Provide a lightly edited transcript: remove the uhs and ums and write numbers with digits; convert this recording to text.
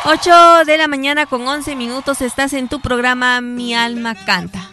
8 de la mañana con 11 minutos, estás en tu programa Mi Alma Canta.